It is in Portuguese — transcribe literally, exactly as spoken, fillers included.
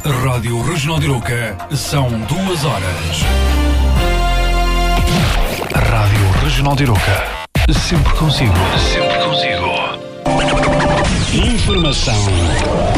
Rádio Regional de Iroca, são duas horas. Rádio Regional de Iroca, sempre consigo, sempre consigo. Informação